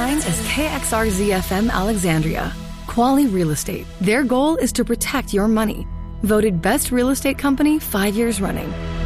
sign is KXRZ-FM Alexandria. Quality Real Estate. Their goal is to protect your money. Voted Best Real Estate Company 5 years running.